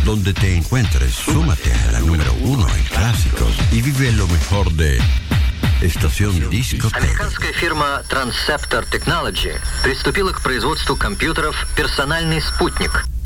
donde te encuentres. Súmate a la número 1 en clásicos y vive lo mejor de Estación Дискотека. Американская фирма Transceptor Technology приступила к производству компьютеров «Персональный спутник».